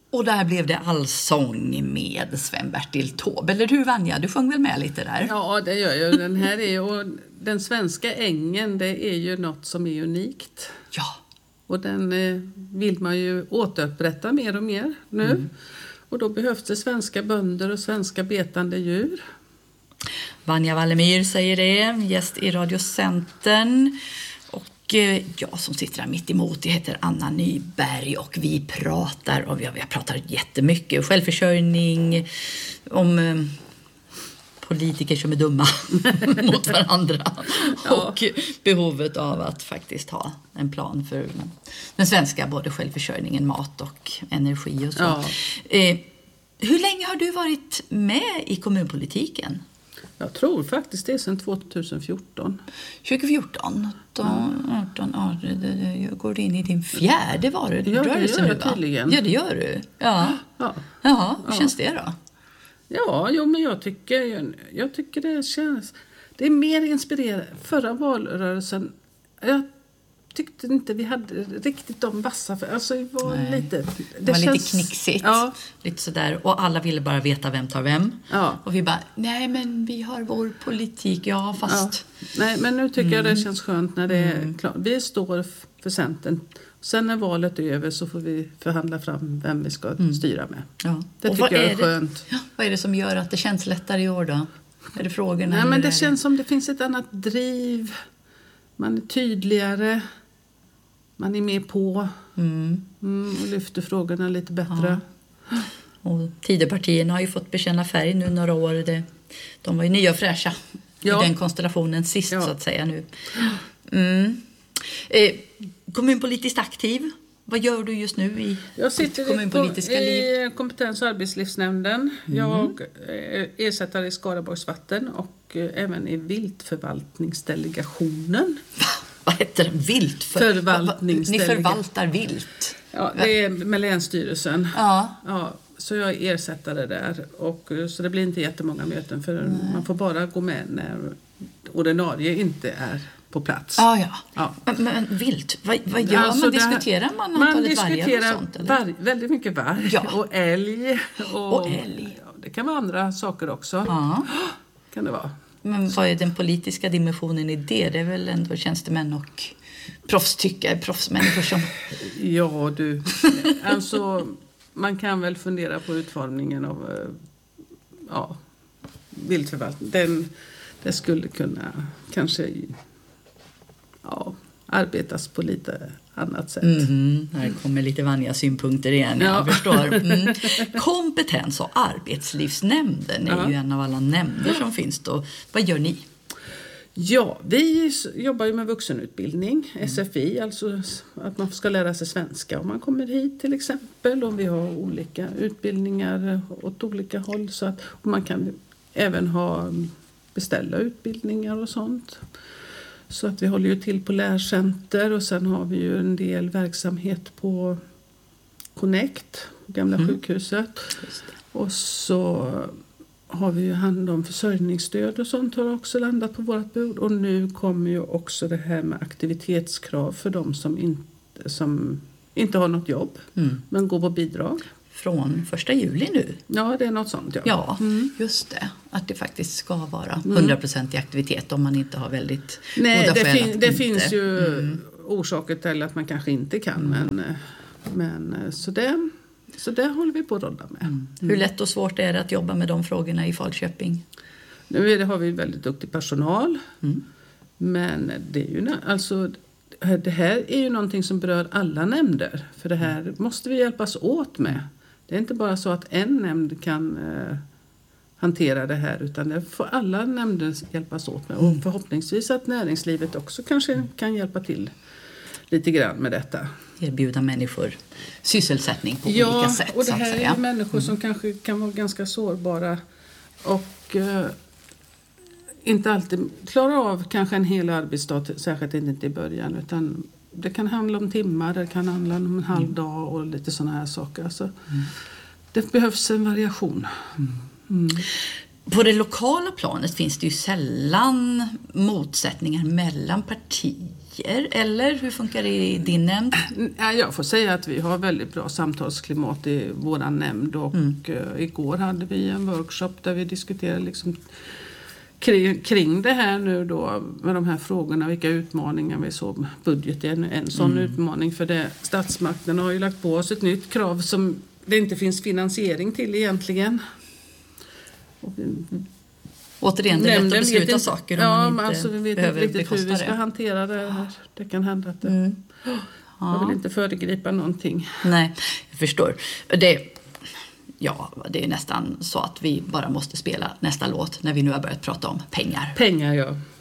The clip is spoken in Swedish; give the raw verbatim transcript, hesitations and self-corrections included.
Och där blev det allsång med Sven-Bertil Taube. Eller hur, Vanja? Du sjöng väl med lite där? Ja, det gör jag. Den här är och den svenska ängen, det är ju något som är unikt. Ja. Och den eh, vill man ju återupprätta mer och mer nu. Mm. Och då behövs det svenska bönder och svenska betande djur. Vanja Wallemyr säger det, gäst i Radiocentern. Och jag som sitter här mitt emot, det heter Anna Nyberg och vi pratar, och vi har, vi har pratat jättemycket självförsörjning, om eh, politiker som är dumma mot varandra. Ja. Och behovet av att faktiskt ha en plan för den svenska både självförsörjningen, mat och energi och så. Ja. Eh, hur länge har du varit med i kommunpolitiken? Jag tror faktiskt det är sedan tjugohundrafjorton. tjugohundrafjorton? Då, arton, ja, jag går in i din fjärde var det. Ja, det gör jag tydligen. Ja, det gör du. Ja. Ja. Jaha, hur ja. känns det då? Ja, jo, men jag tycker, jag tycker det känns... Det är mer inspirerande. Förra valrörelsen... Jag tyckte inte vi hade riktigt de vassa... För, alltså, det var Nej. lite... Det, det var känns, lite knixigt. Ja. Lite sådär. Och alla ville bara veta vem tar vem. Ja. Och vi bara, nej men vi har vår politik. Ja, fast... Ja. Nej, men nu tycker mm. jag det känns skönt när det är mm. klart. Vi står för Centern. Sen när valet är över så får vi förhandla fram vem vi ska mm. styra med. Ja. Det och tycker jag är, är skönt. Ja, vad är det som gör att det känns lättare i år då? Är det frågorna? Nej, men det det... känns som det finns ett annat driv. Man är tydligare. Man är med på. Mm. Mm, och lyfter frågorna lite bättre. Ja. Och Tidöpartierna har ju fått bekänna färg nu några år. Det, de var ju nya och fräscha ja. i den konstellationen sist ja. så att säga nu. Mm. Eh, kommunpolitiskt aktiv. Vad gör du just nu i jag sitter kommunpolitiska i, liv? i kompetens- och arbetslivsnämnden. Mm. Jag ersätter i Skaraborgs vatten och även i viltförvaltningsdelegationen. Vad heter det? Vilt? För, Förvaltningsdelegation. Ni förvaltar vilt? Ja, det är med Länsstyrelsen. Ja. Ja, så jag ersätter det där. Och, så det blir inte jättemånga möten för Nej. man får bara gå med när ordinarie inte är på plats. Ah, ja, ja. Men, men vilt, vad, vad gör alltså man? Här, diskuterar man antalet vargar och sånt? Eller? Var, väldigt mycket varg ja. och älg. Och, och älg. Ja, det kan vara andra saker också. Ja. Kan det vara. Men vad är den politiska dimensionen i det? Det är väl ändå tjänstemän och proffstyckare, proffsmänniskor som... Ja, du. Alltså, man kan väl fundera på utformningen av ja, viltförvaltning. Den, det skulle kunna kanske ja, arbetas på lite annat sätt. Mm, här kommer lite vanliga synpunkter igen, jag ja. förstår. Mm. Kompetens- och arbetslivsnämnden är ja. ju en av alla nämnder som finns då. Vad gör ni? Ja, vi jobbar ju med vuxenutbildning, mm. S F I, alltså att man ska lära sig svenska om man kommer hit till exempel. Och vi har olika utbildningar åt olika håll så att och man kan även ha beställa utbildningar och sånt. Så att vi håller ju till på lärcenter och sen har vi ju en del verksamhet på Connect, gamla mm. sjukhuset. Och så har vi ju hand om försörjningsstöd och sånt har också landat på vårt bord. Och nu kommer ju också det här med aktivitetskrav för de som inte, som inte har något jobb mm. men går på bidrag. Från första juli nu? Ja, det är något sånt. Ja, ja mm. just det. Att det faktiskt ska vara hundra procent i aktivitet om man inte har väldigt Nej, goda det, skäl fin- att det inte. finns ju mm. orsaker till att man kanske inte kan. Mm. Men, men så, det, så det håller vi på att rolla med. Mm. Mm. Hur lätt och svårt är det att jobba med de frågorna i Falköping? Nu är det, har vi väldigt duktig personal. Mm. Men det är ju alltså... Det här är ju någonting som berör alla nämnder. För det här måste vi hjälpas åt med. Det är inte bara så att en nämnd kan eh, hantera det här. Utan det får alla nämnder hjälpas åt med. Och förhoppningsvis att näringslivet också kanske kan hjälpa till lite grann med detta. Erbjuda människor sysselsättning på ja, olika sätt. Ja, och det här så att säga. är människor mm. som kanske kan vara ganska sårbara. Och... Eh, inte alltid klarar av kanske en hel arbetsdag, särskilt inte i början. Utan det kan handla om timmar, det kan handla om en halv dag och lite sådana här saker. Alltså, mm. Det behövs en variation. Mm. Mm. På det lokala planet finns det ju sällan motsättningar mellan partier partier, eller hur funkar det i din nämnd? Jag får säga att vi har väldigt bra samtalsklimat i våran nämnd, och mm. igår hade vi en workshop där vi diskuterade liksom kring, kring det här nu då med de här frågorna, vilka utmaningar vi såg. Budget är en, en sån mm. utmaning, för det statsmakten har ju lagt på oss ett nytt krav som det inte finns finansiering till egentligen. Och vi, Återigen, det är lätt att besluta saker om ja, man inte alltså, vi vet behöver inte riktigt hur vi ska det. hantera det här. Det kan hända att det... Mm. Jag Ja. vill inte föregripa någonting. Nej, jag förstår. Det, ja, det är nästan så att vi bara måste spela nästa låt när vi nu har börjat prata om pengar. Pengar, ja.